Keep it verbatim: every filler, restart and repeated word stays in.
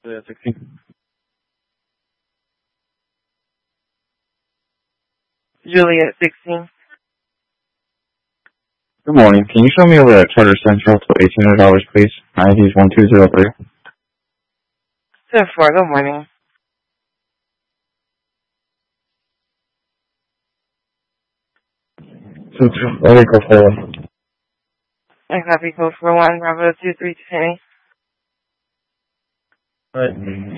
Juliet sixteen. Juliet sixteen. Good morning. Can you show me over at Charter Central to eighteen hundred dollars, please? I D is one two zero three. ten four, good morning. two two. Let me go forward. I copy code for one, Bravo two three two. Alright.